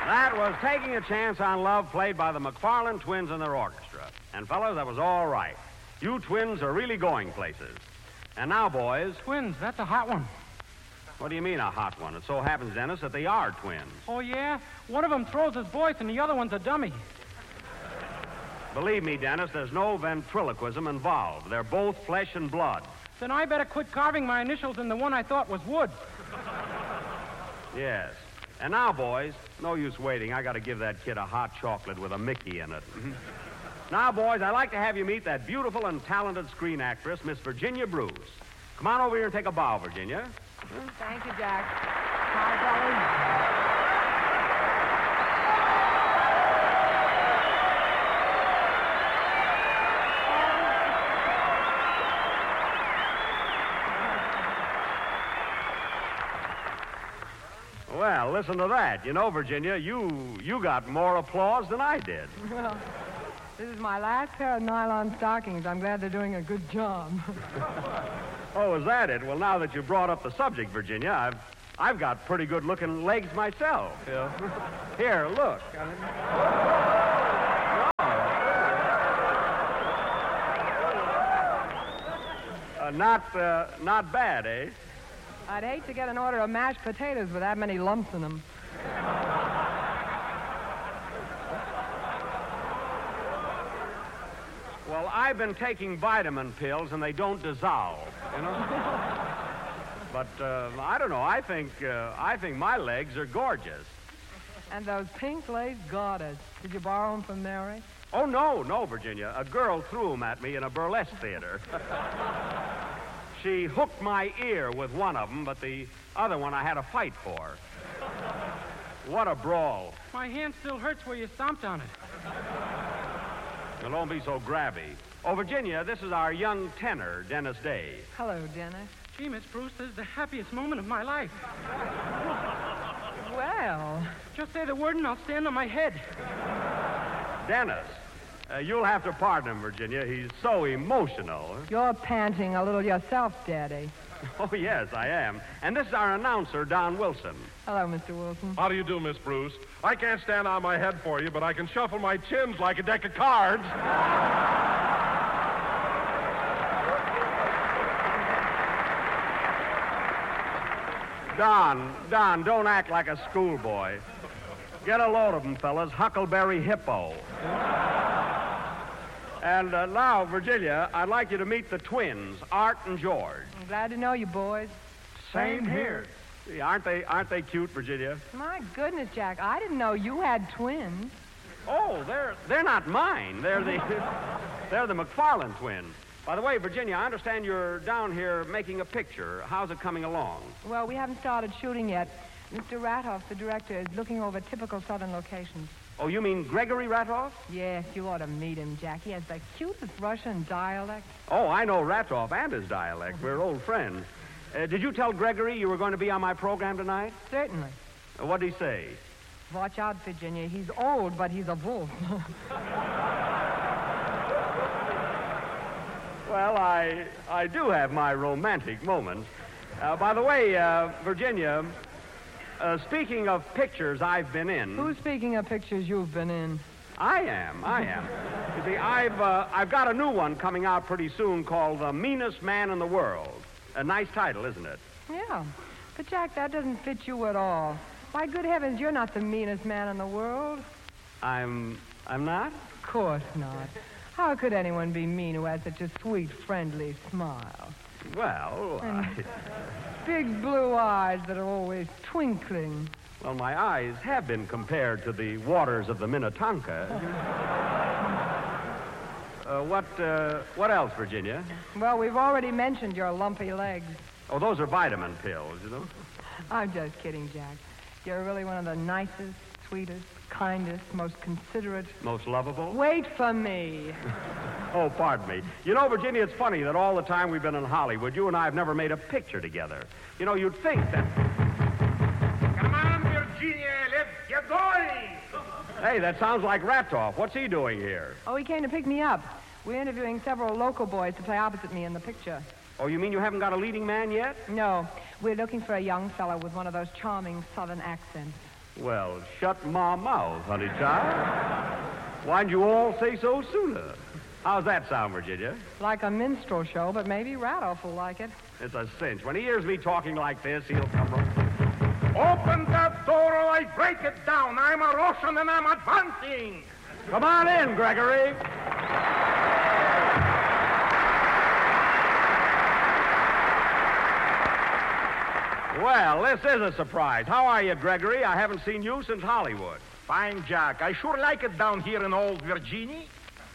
That was Taking a Chance on Love, played by the McFarland Twins and their orchestra. And, fellas, that was all right. You twins are really going places. And now, boys... Twins, that's a hot one. What do you mean, a hot one? It so happens, Dennis, that they are twins. Oh, yeah? One of them throws his voice and the other one's a dummy. Believe me, Dennis, there's no ventriloquism involved. They're both flesh and blood. Then I better quit carving my initials in the one I thought was wood. Yes. And now, boys, no use waiting. I got to give that kid a hot chocolate with a Mickey in it. Now, boys, I'd like to have you meet that beautiful and talented screen actress, Miss Virginia Bruce. Come on over here and take a bow, Virginia. Thank you, Jack. Hi, fellas. Well, listen to that. You know, Virginia, you got more applause than I did. Well, this is my last pair of nylon stockings. I'm glad they're doing a good job. Oh, is that it? Well, now that you brought up the subject, Virginia, I've got pretty good-looking legs myself. Here, look. Not bad, eh? I'd hate to get an order of mashed potatoes with that many lumps in them. Well, I've been taking vitamin pills, and they don't dissolve, you know? But, I don't know. I think my legs are gorgeous. And those pink lace garters. Did you borrow them from Mary? Oh, no, Virginia. A girl threw them at me in a burlesque theater. She hooked my ear with one of them, but the other one I had to fight for. What a brawl. My hand still hurts where you stomped on it. Now, don't be so grabby. Oh, Virginia, this is our young tenor, Dennis Day. Hello, Dennis. Gee, Miss Bruce, this is the happiest moment of my life. Well... Just say the word and I'll stand on my head. Dennis, you'll have to pardon him, Virginia. He's so emotional. You're panting a little yourself, Daddy. Oh, yes, I am. And this is our announcer, Don Wilson. Hello, Mr. Wilson. How do you do, Miss Bruce? I can't stand on my head for you, but I can shuffle my chins like a deck of cards. Don, don't act like a schoolboy. Get a load of them, fellas. Huckleberry Hippo. And now, Virginia, I'd like you to meet the twins, Art and George. I'm glad to know you, boys. Same here. See, aren't they cute, Virginia? My goodness, Jack, I didn't know you had twins. Oh, they're not mine. They're the McFarland twins. By the way, Virginia, I understand you're down here making a picture. How's it coming along? Well, we haven't started shooting yet. Mr. Ratoff, the director, is looking over typical southern locations. Oh, you mean Gregory Ratoff? Yes, you ought to meet him, Jack. He has the cutest Russian dialect. Oh, I know Ratoff and his dialect. We're old friends. Did you tell Gregory you were going to be on my program tonight? Certainly. What did he say? Watch out, Virginia. He's old, but he's a wolf. Well, I do have my romantic moments. By the way, Virginia, speaking of pictures I've been in... Who's speaking of pictures you've been in? I am. You see, I've got a new one coming out pretty soon called The Meanest Man in the World. A nice title, isn't it? Yeah. But, Jack, that doesn't fit you at all. By good heavens, you're not the meanest man in the world. I'm not? Of course not. How could anyone be mean who has such a sweet, friendly smile? Well, And big blue eyes that are always twinkling. Well, my eyes have been compared to the waters of the Minnetonka. What else, Virginia? Well, we've already mentioned your lumpy legs. Oh, those are vitamin pills, you know. I'm just kidding, Jack. You're really one of the nicest, sweetest, kindest, most considerate... Most lovable? Wait for me. Oh, pardon me. You know, Virginia, it's funny that all the time we've been in Hollywood, you and I have never made a picture together. You know, you'd think that... Come on, Virginia, let's get going. Hey, that sounds like Ratoff. What's he doing here? Oh, he came to pick me up. We're interviewing several local boys to play opposite me in the picture. Oh, you mean you haven't got a leading man yet? No, we're looking for a young fellow with one of those charming southern accents. Well, shut my mouth, honey child. Why'd you all say so sooner? How's that sound, Virginia? Like a minstrel show, but maybe Randolph will like it. It's a cinch. When he hears me talking like this, he'll come right. Open that door or I break it down. I'm a Russian and I'm advancing. Come on in, Gregory. Well, this is a surprise. How are you, Gregory? I haven't seen you since Hollywood. Fine, Jack. I sure like it down here in old Virginia.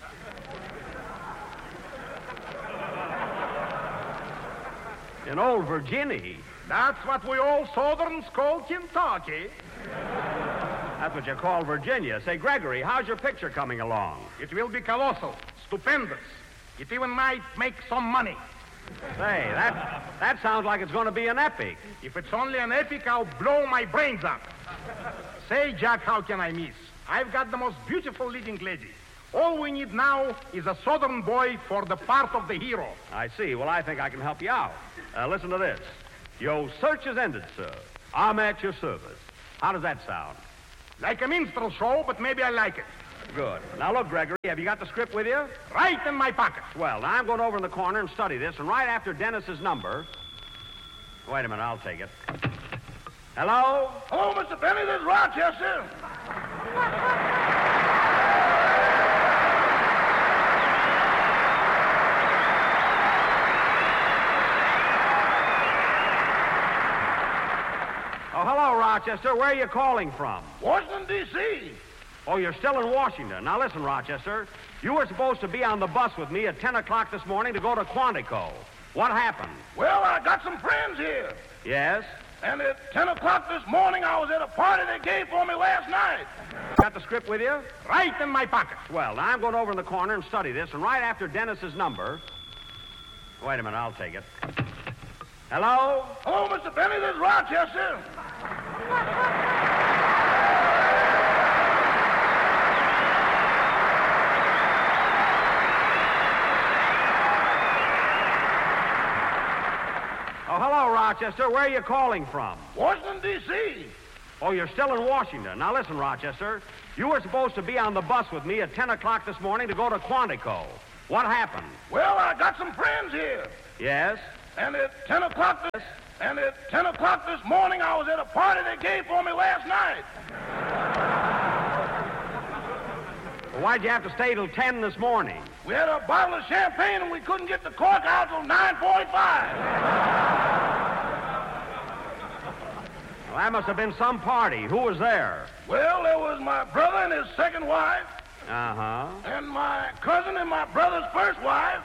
In old Virginia? That's what we all Southerns call Kentucky. That's what you call Virginia. Say, Gregory, how's your picture coming along? It will be colossal, stupendous. It even might make some money. Say, that sounds like it's going to be an epic. If it's only an epic, I'll blow my brains out. Say, Jack, how can I miss? I've got the most beautiful leading lady. All we need now is a Southern boy for the part of the hero. I see. Well, I think I can help you out. Listen to this. Your search is ended, sir. I'm at your service. How does that sound? Like a minstrel show, but maybe I like it. Good. Now, look, Gregory, have you got the script with you? Right in my pocket. Well, now I'm going over in the corner and study this, and right after Dennis's number... Wait a minute, I'll take it. Hello? Hello, Mr. Benny, this is Rochester. Oh, hello, Rochester. Where are you calling from? Washington, D.C. Oh, you're still in Washington. Now, listen, Rochester. You were supposed to be on the bus with me at 10 o'clock this morning to go to Quantico. What happened? Well, I got some friends here. Yes? And at 10 o'clock this morning, I was at a party they gave for me last night. Got the script with you? Right in my pocket. Well, now I'm going over in the corner and study this, and right after Dennis's number... Wait a minute, I'll take it. Hello? Hello, Mr. Benny, this is Rochester. Oh, hello, Rochester. Where are you calling from? Washington, D.C. Oh, you're still in Washington. Now, listen, Rochester. You were supposed to be on the bus with me at 10 o'clock this morning to go to Quantico. What happened? Well, I got some friends here. Yes? And at 10 o'clock this morning, I was at a party they gave for me last night. Well, why'd you have to stay till 10 this morning? We had a bottle of champagne and we couldn't get the cork out till 9:45. Well, that must have been some party. Who was there? Well, there was my brother and his second wife. Uh-huh. And my cousin and my brother's first wife.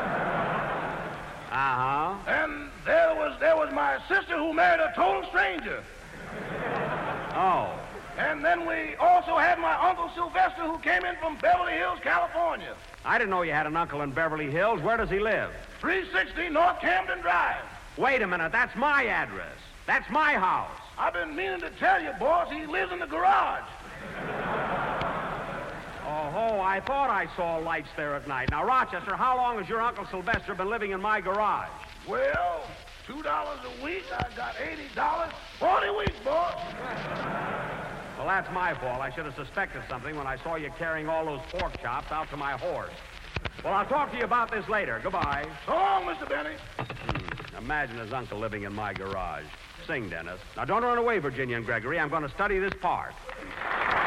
Uh-huh. And there was my sister who married a total stranger. Oh. And then we also had my Uncle Sylvester who came in from Beverly Hills, California. I didn't know you had an uncle in Beverly Hills. Where does he live? 360 North Camden Drive. Wait a minute. That's my address. That's my house. I've been meaning to tell you, boss, he lives in the garage. Oh, I thought I saw lights there at night. Now, Rochester, how long has your Uncle Sylvester been living in my garage? Well, $2 a week. I got $80. 40 weeks, boss. Well, that's my fault. I should have suspected something when I saw you carrying all those pork chops out to my horse. Well, I'll talk to you about this later. Goodbye. So long, Mr. Benny. Imagine his uncle living in my garage. Sing, Dennis. Now, don't run away, Virginia and Gregory. I'm going to study this part.